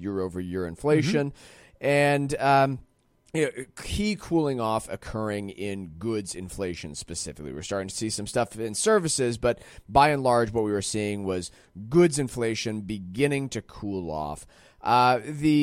year-over-year inflation. And key cooling off occurring in goods inflation specifically. We're starting to see some stuff in services, but by and large, what we were seeing was goods inflation beginning to cool off. The